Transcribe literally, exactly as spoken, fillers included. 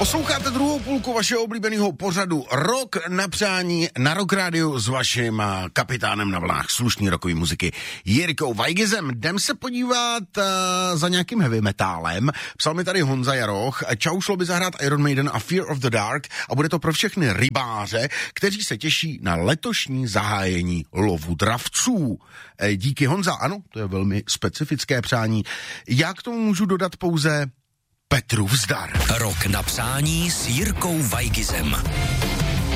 Posloucháte druhou půlku vašeho oblíbeného pořadu Rok na přání na Rock Rádiu s vaším kapitánem na vlnách slušný rokový muziky Jirkou Weigizem. Jdem se podívat uh, za nějakým heavy metálem. Psal mi tady Honza Jaroch. Čau, šlo by zahrát Iron Maiden a Fear of the Dark a bude to pro všechny rybáře, kteří se těší na letošní zahájení lovu dravců. E, díky Honza, ano, to je velmi specifické přání. Já k tomu můžu dodat pouze Petru vzdar. Rok na přání s Jirkou Weigizem.